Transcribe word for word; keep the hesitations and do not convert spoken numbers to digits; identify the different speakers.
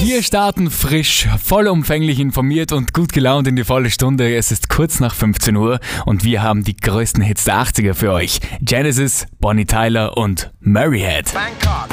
Speaker 1: Wir starten frisch, vollumfänglich informiert und gut gelaunt in die volle Stunde. Es ist kurz nach fünfzehn Uhr und wir haben die größten Hits der achtziger für euch. Genesis, Bonnie Tyler und Murray Head.